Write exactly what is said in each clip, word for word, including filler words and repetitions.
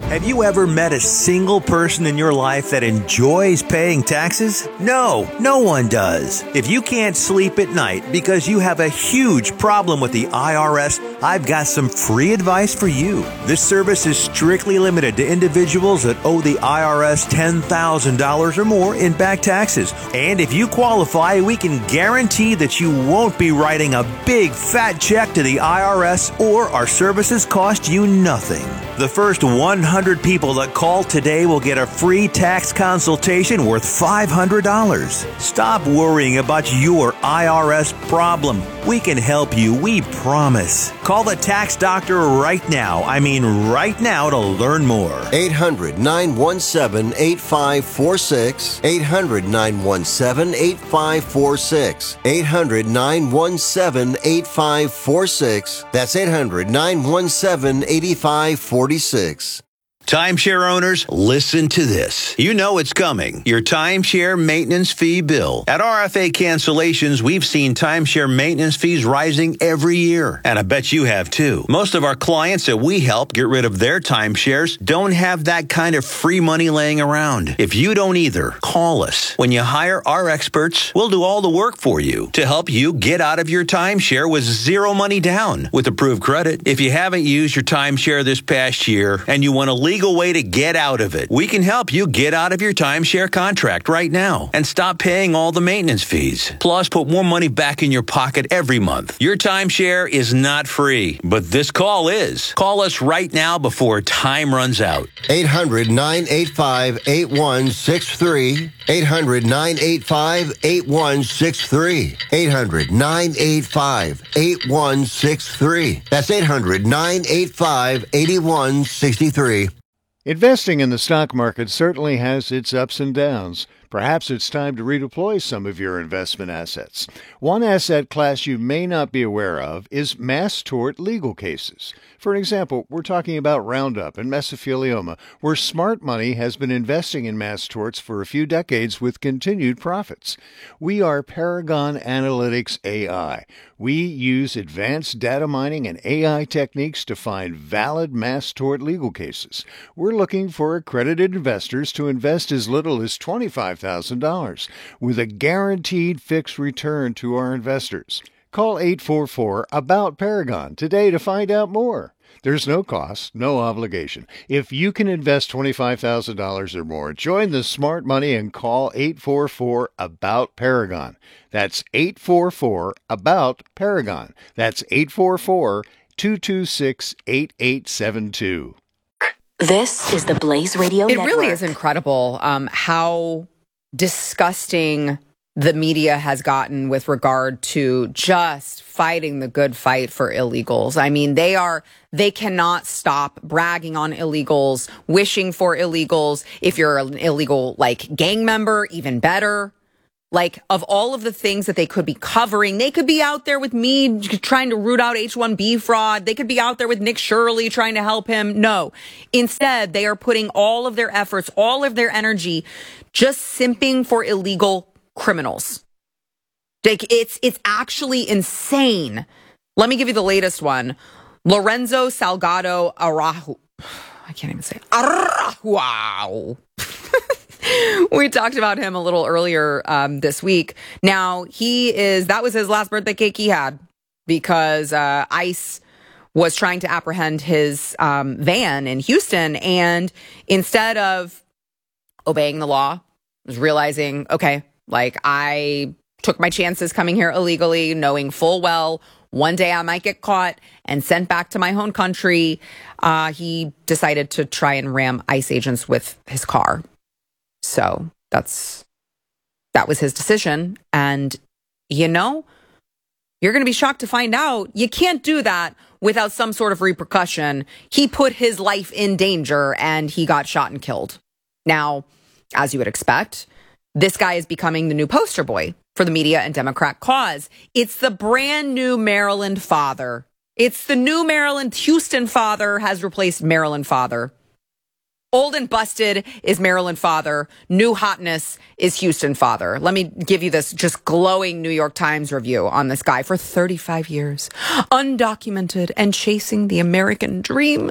Have you ever met a single person in your life that enjoys paying taxes? No, no one does. If you can't sleep at night because you have a huge problem with the I R S, I've got some free advice for you. This service is strictly limited to individuals that owe the I R S ten thousand dollars or more in back taxes. And if you qualify, we can guarantee that you won't be writing a big fat check to the I R S, or our services cost you nothing. The first one hundred people that call today will get a free tax consultation worth five hundred dollars. Stop worrying about your I R S problem. We can help you, we promise. Call the tax doctor right now. I mean right now to learn more. eight hundred, nine one seven, eight five four six. eight hundred, nine one seven, eight five four six. eight hundred, nine one seven, eight five four six. That's eight hundred, nine one seven, eight five four six. Timeshare owners, listen to this. You know it's coming. Your timeshare maintenance fee bill. At R F A Cancellations, we've seen timeshare maintenance fees rising every year. And I bet you have too. Most of our clients that we help get rid of their timeshares don't have that kind of free money laying around. If you don't either, call us. When you hire our experts, we'll do all the work for you to help you get out of your timeshare with zero money down with approved credit. If you haven't used your timeshare this past year and you want to leave legal way to get out of it, we can help you get out of your timeshare contract right now and stop paying all the maintenance fees. Plus, put more money back in your pocket every month. Your timeshare is not free, but this call is. Call us right now before time runs out. eight hundred, nine eight five, eight one six three. eight hundred, nine eight five, eight one six three. eight hundred, nine eight five, eight one six three. That's eight hundred, nine eight five, eight one six three. Investing in the stock market certainly has its ups and downs. Perhaps it's time to redeploy some of your investment assets. One asset class you may not be aware of is mass tort legal cases. For example, we're talking about Roundup and mesothelioma, where smart money has been investing in mass torts for a few decades with continued profits. We are Paragon Analytics A I. We use advanced data mining and A I techniques to find valid mass tort legal cases. We're looking for accredited investors to invest as little as twenty-five thousand dollars with a guaranteed fixed return to our investors. Call eight four four, ABOUT Paragon today to find out more. There's no cost, no obligation. If you can invest twenty-five thousand dollars or more, join the smart money and call eight four four, ABOUT Paragon. That's eight four four, ABOUT Paragon. That's eight four four, two two six, eight eight seven two. This is the Blaze Radio It Network. really is incredible um, how disgusting the media has gotten with regard to just fighting the good fight for illegals. I mean, they are, they cannot stop bragging on illegals, wishing for illegals. If you're an illegal, like, gang member, even better. Like, of all of the things that they could be covering, they could be out there with me trying to root out H one B fraud. They could be out there with Nick Shirley trying to help him. No. Instead, they are putting all of their efforts, all of their energy, just simping for illegal criminals. Like, it's it's actually insane. Let me give you the latest one. Lorenzo Salgado Araujo. I can't even say it. Araujo. We talked about him a little earlier um, this week. Now, he is, that was his last birthday cake he had because uh, ICE was trying to apprehend his um, van in Houston. And instead of obeying the law, was realizing, okay, like, I took my chances coming here illegally, knowing full well one day I might get caught and sent back to my home country. Uh, he decided to try and ram ICE agents with his car. So that's that was his decision. And, you know, you're going to be shocked to find out you can't do that without some sort of repercussion. He put his life in danger and he got shot and killed. Now, as you would expect, this guy is becoming the new poster boy for the media and Democrat cause. It's the brand new Maryland father. It's the new Maryland Houston father has replaced Maryland father. Old and busted is Maryland father. New hotness is Houston father. Let me give you this just glowing New York Times review on this guy. For thirty-five years, undocumented and chasing the American dream,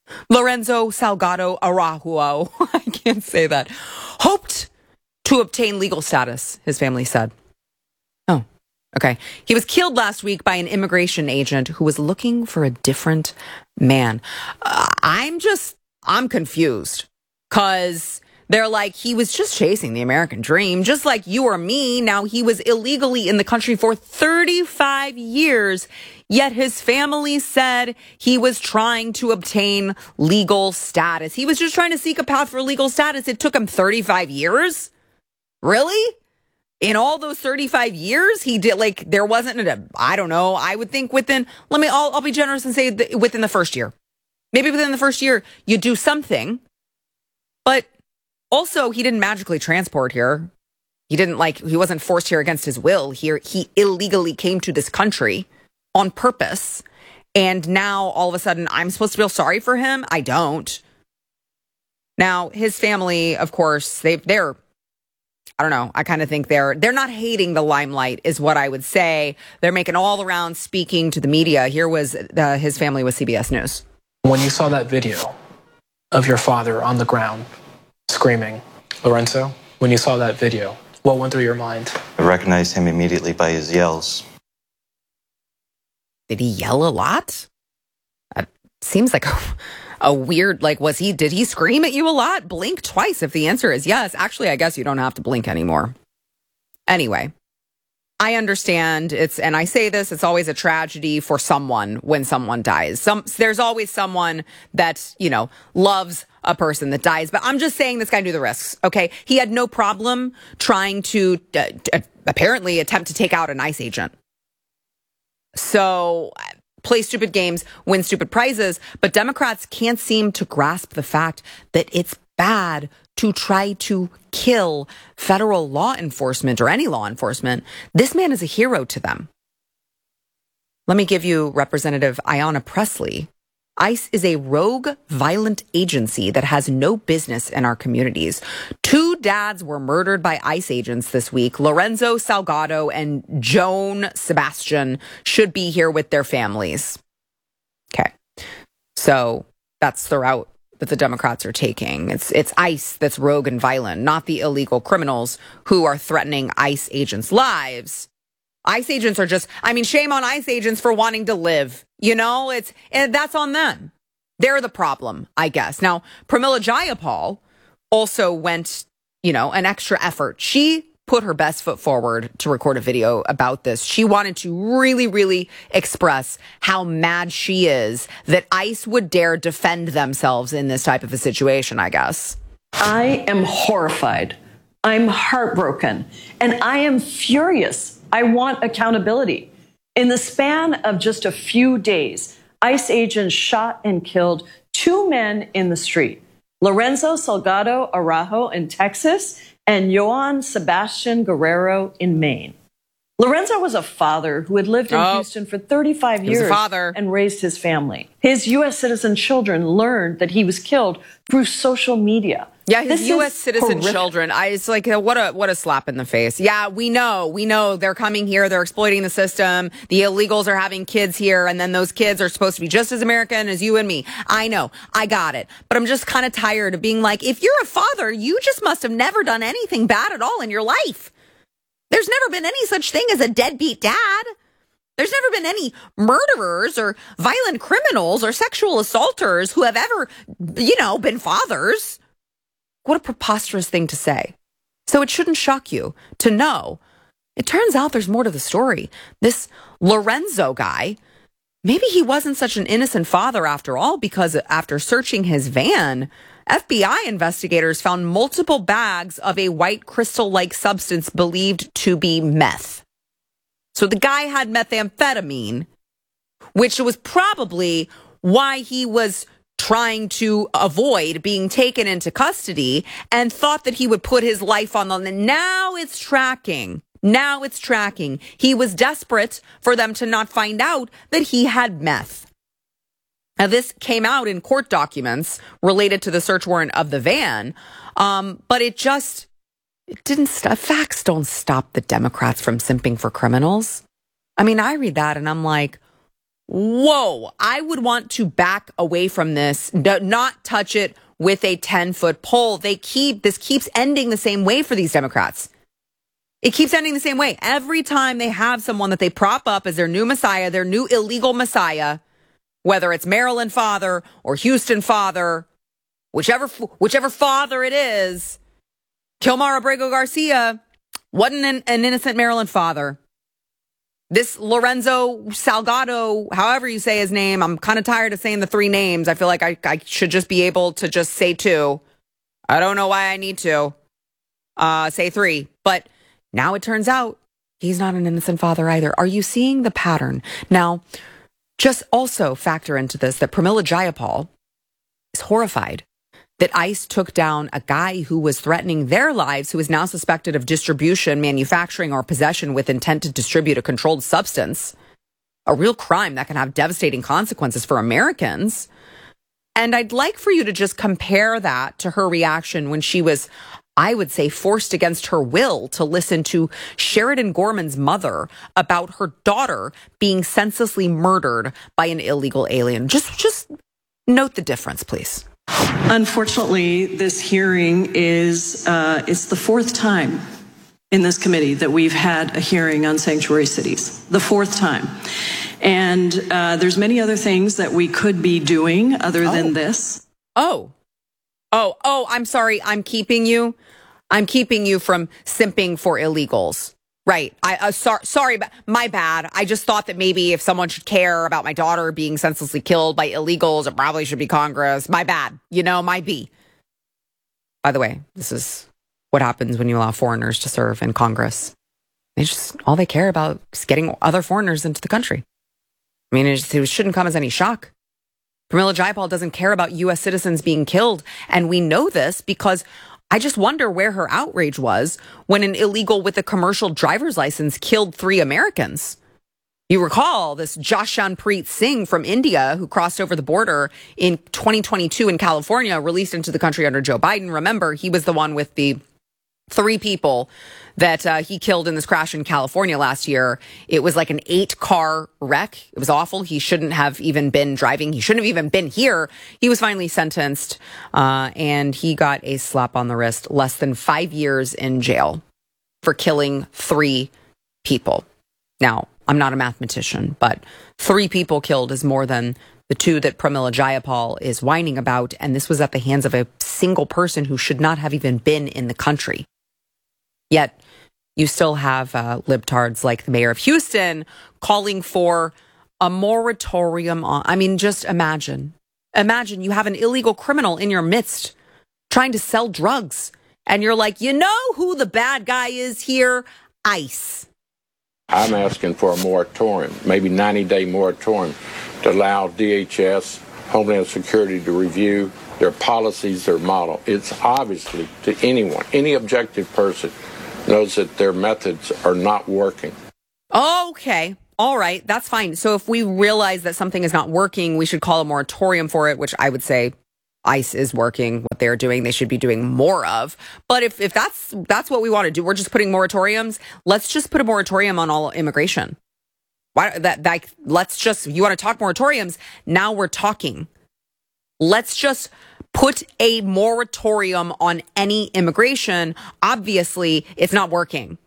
Lorenzo Salgado Araujo, I can't say that, hoped to obtain legal status, his family said. Oh, okay. He was killed last week by an immigration agent who was looking for a different man. Uh, I'm just, I'm confused because they're like, he was just chasing the American dream, just like you or me. Now, he was illegally in the country for thirty-five years, yet his family said he was trying to obtain legal status. He was just trying to seek a path for legal status. It took him thirty-five years? Really? In all those thirty-five years, he did, like, there wasn't a, I don't know, I would think within, let me, I'll, I'll be generous and say that within the first year. Maybe within the first year, you do something, but also, he didn't magically transport here. He didn't like, he wasn't forced here against his will here. He illegally came to this country on purpose. And now all of a sudden I'm supposed to feel sorry for him. I don't. Now, his family, of course, they, they're, I don't know. I kind of think they're, they're not hating the limelight is what I would say. They're making all around speaking to the media. Here was uh, his family with C B S News. When you saw that video of your father on the ground, screaming, Lorenzo, when you saw that video, what went through your mind? I recognized him immediately by his yells. Did he yell a lot? That seems like a, a weird, like, was he, did he scream at you a lot? Blink twice if the answer is yes. Actually, I guess you don't have to blink anymore. Anyway, I understand it's, and I say this, it's always a tragedy for someone when someone dies. Some, there's always someone that, you know, loves a person that dies. But I'm just saying this guy knew the risks, okay? He had no problem trying to uh, uh, apparently attempt to take out an ICE agent. So play stupid games, win stupid prizes. But Democrats can't seem to grasp the fact that it's bad to try to kill federal law enforcement or any law enforcement. This man is a hero to them. Let me give you Representative Ayanna Pressley. ICE is a rogue, violent agency that has no business in our communities. Two dads were murdered by ICE agents this week. Lorenzo Salgado and Joan Sebastian should be here with their families. Okay. So that's the route that the Democrats are taking. It's it's ICE that's rogue and violent, not the illegal criminals who are threatening ICE agents' lives. ICE agents are just, I mean, shame on ICE agents for wanting to live. You know, it's and that's on them. They're the problem, I guess. Now, Pramila Jayapal also went, you know, an extra effort. She put her best foot forward to record a video about this. She wanted to really, really express how mad she is that ICE would dare defend themselves in this type of a situation, I guess. I am horrified. I'm heartbroken. And I am furious. I want accountability. In the span of just a few days, ICE agents shot and killed two men in the street. Lorenzo Salgado Araujo in Texas and Joan Sebastian Guerrero in Maine. Lorenzo was a father who had lived in oh, Houston for thirty-five he was years a father. and raised his family. His U S citizen children learned that he was killed through social media. Yeah, his This U S is citizen horrific. children. I it's like uh, what a what a slap in the face. Yeah, we know, we know they're coming here, they're exploiting the system. The illegals are having kids here, and then those kids are supposed to be just as American as you and me. I know, I got it, but I'm just kind of tired of being like, if you're a father, you just must have never done anything bad at all in your life. There's never been any such thing as a deadbeat dad. There's never been any murderers or violent criminals or sexual assaulters who have ever, you know, been fathers. What a preposterous thing to say. So it shouldn't shock you to know. It turns out there's more to the story. This Lorenzo guy, maybe he wasn't such an innocent father after all, because after searching his van, F B I investigators found multiple bags of a white crystal-like substance believed to be meth. So the guy had methamphetamine, which was probably why he was trying to avoid being taken into custody and thought that he would put his life on the line. Now it's tracking. Now it's tracking. He was desperate for them to not find out that he had meth. Now, this came out in court documents related to the search warrant of the van, um, but it just it didn't stop. Facts don't stop the Democrats from simping for criminals. I mean, I read that and I'm like, whoa, I would want to back away from this, not touch it with a ten-foot pole. They keep, this keeps ending the same way for these Democrats. It keeps ending the same way. Every time they have someone that they prop up as their new messiah, their new illegal messiah, whether it's Maryland father or Houston father, whichever whichever father it is, Kilmar Abrego Garcia wasn't an, an innocent Maryland father. This Lorenzo Salgado, however you say his name, I'm kind of tired of saying the three names. I feel like I, I should just be able to just say two. I don't know why I need to uh, say three, but now it turns out he's not an innocent father either. Are you seeing the pattern? Now, just also factor into this that Pramila Jayapal is horrified that ICE took down a guy who was threatening their lives, who is now suspected of distribution, manufacturing, or possession with intent to distribute a controlled substance, a real crime that can have devastating consequences for Americans. And I'd like for you to just compare that to her reaction when she was, I would say, forced against her will to listen to Sheridan Gorman's mother about her daughter being senselessly murdered by an illegal alien. Just, just note the difference, please. Unfortunately, this hearing is uh, it's the fourth time in this committee that we've had a hearing on sanctuary cities. The fourth time. And uh, there's many other things that we could be doing other oh. than this. Oh. Oh, oh, I'm sorry. I'm keeping you. I'm keeping you from simping for illegals. Right. I uh, so, sorry, my bad. I just thought that maybe if someone should care about my daughter being senselessly killed by illegals, it probably should be Congress. My bad. You know, my B. By the way, this is what happens when you allow foreigners to serve in Congress. They just, all they care about is getting other foreigners into the country. I mean, it, just, it shouldn't come as any shock. Pramila Jayapal doesn't care about U S citizens being killed. And we know this because I just wonder where her outrage was when an illegal with a commercial driver's license killed three Americans. You recall this Jashanpreet Singh from India who crossed over the border in twenty twenty-two in California, released into the country under Joe Biden. Remember, he was the one with the three people that uh, he killed in this crash in California last year. It was like an eight car wreck. It was awful. He shouldn't have even been driving. He shouldn't have even been here. He was finally sentenced uh, and he got a slap on the wrist, less than five years in jail for killing three people. Now, I'm not a mathematician, but three people killed is more than the two that Pramila Jayapal is whining about. And this was at the hands of a single person who should not have even been in the country. Yet, you still have uh, libtards like the mayor of Houston calling for a moratorium on, I mean, just imagine. Imagine you have an illegal criminal in your midst trying to sell drugs. And you're like, you know who the bad guy is here? ICE. I'm asking for a moratorium, maybe ninety-day moratorium, to allow D H S, Homeland Security, to review their policies, their model. It's obviously, to anyone, any objective person, knows that their methods are not working. Okay. All right. That's fine. So if we realize that something is not working, we should call a moratorium for it, which I would say ICE is working. What they're doing, they should be doing more of. But if, if that's that's what we want to do, we're just putting moratoriums. Let's just put a moratorium on all immigration. Why that like let's just, you want to talk moratoriums? Now we're talking. Let's just put a moratorium on any immigration. Obviously, it's not working.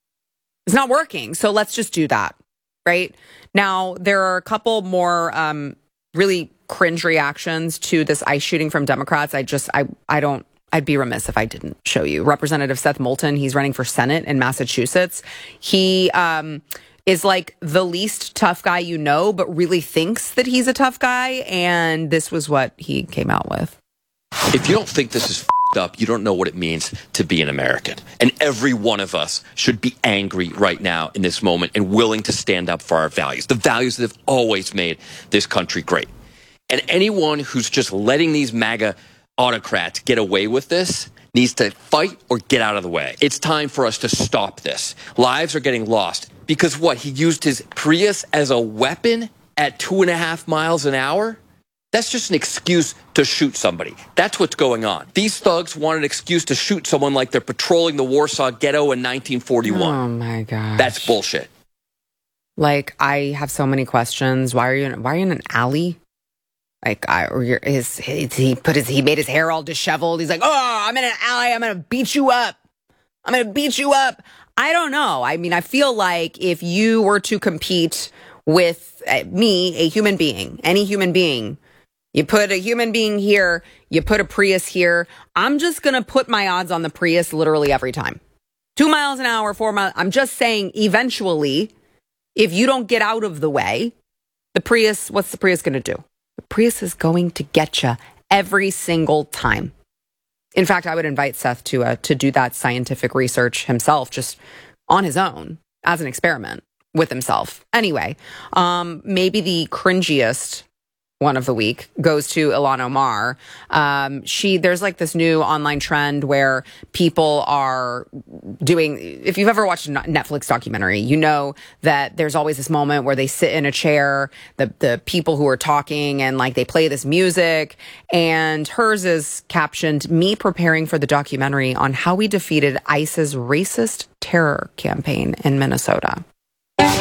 It's not working. So let's just do that, right? Now, there are a couple more um, really cringe reactions to this ICE shooting from Democrats. I just, I, I don't, I'd be remiss if I didn't show you. Representative Seth Moulton, he's running for Senate in Massachusetts. He um, is like the least tough guy you know, but really thinks that he's a tough guy. And this was what he came out with. If you don't think this is f***ed up, you don't know what it means to be an American. And every one of us should be angry right now in this moment and willing to stand up for our values, the values that have always made this country great. And anyone who's just letting these MAGA autocrats get away with this needs to fight or get out of the way. It's time for us to stop this. Lives are getting lost because what? He used his Prius as a weapon at two and a half miles an hour? That's just an excuse to shoot somebody. That's what's going on. These thugs want an excuse to shoot someone like they're patrolling the Warsaw Ghetto in nineteen forty-one. Oh, my God. That's bullshit. Like, I have so many questions. Why are you in, why are you in an alley? Like, I, or your, his, his, he put his, he made his hair all disheveled. He's like, oh, I'm in an alley. I'm going to beat you up. I'm going to beat you up. I don't know. I mean, I feel like if you were to compete with uh, me, a human being, any human being, you put a human being here, you put a Prius here. I'm just going to put my odds on the Prius literally every time. Two miles an hour, four miles. I'm just saying eventually, if you don't get out of the way, the Prius, what's the Prius going to do? The Prius is going to get you every single time. In fact, I would invite Seth to uh, to do that scientific research himself, just on his own, as an experiment with himself. Anyway, um, maybe the cringiest one of the week goes to Ilhan Omar. Um, she, there's like this new online trend where people are doing, if you've ever watched a Netflix documentary, you know that there's always this moment where they sit in a chair, the, the people who are talking, and like they play this music, and hers is captioned, "Me preparing for the documentary on how we defeated ICE's racist terror campaign in Minnesota."